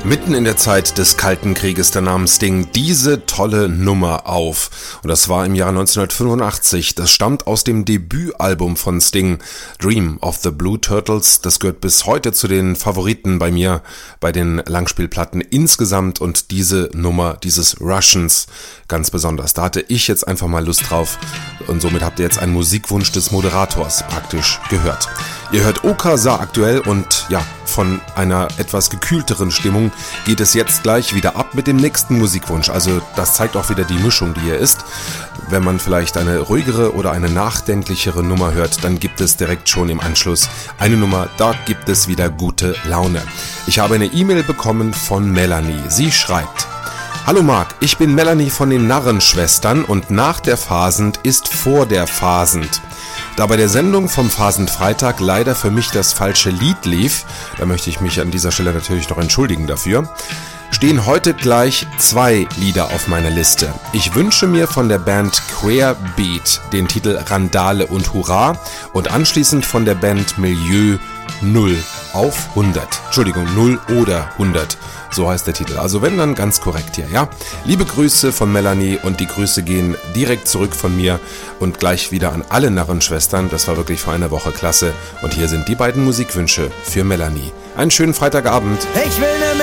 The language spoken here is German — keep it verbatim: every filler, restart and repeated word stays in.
Mitten in der Zeit des Kalten Krieges, da nahm Sting diese tolle Nummer auf. Und das war im Jahr neunzehnhundertfünfundachtzig. Das stammt aus dem Debütalbum von Sting, Dream of the Blue Turtles. Das gehört bis heute zu den Favoriten bei mir, bei den Langspielplatten insgesamt. Und diese Nummer, dieses Russians, ganz besonders. Da hatte ich jetzt einfach mal Lust drauf. Und somit habt ihr jetzt einen Musikwunsch des Moderators praktisch gehört. Ihr hört Okasa aktuell und ja, von einer etwas gekühlteren Stimmung geht es jetzt gleich wieder ab mit dem nächsten Musikwunsch. Also das zeigt auch wieder die Mischung, die hier ist. Wenn man vielleicht eine ruhigere oder eine nachdenklichere Nummer hört, dann gibt es direkt schon im Anschluss eine Nummer, da gibt es wieder gute Laune. Ich habe eine E-Mail bekommen von Melanie. Sie schreibt: Hallo Marc, ich bin Melanie von den Narrenschwestern und nach der Phasend ist vor der Phasend. Da bei der Sendung vom Phasendfreitag leider für mich das falsche Lied lief, da möchte ich mich an dieser Stelle natürlich noch entschuldigen dafür, stehen heute gleich zwei Lieder auf meiner Liste. Ich wünsche mir von der Band Querbeat den Titel Randale und Hurra und anschließend von der Band Milieu null auf hundert. Entschuldigung, null oder hundert. So heißt der Titel. Also wenn, dann ganz korrekt hier, ja? Liebe Grüße von Melanie und die Grüße gehen direkt zurück von mir und gleich wieder an alle Narrenschwestern. Das war wirklich vor einer Woche klasse. Und hier sind die beiden Musikwünsche für Melanie. Einen schönen Freitagabend. Ich will ne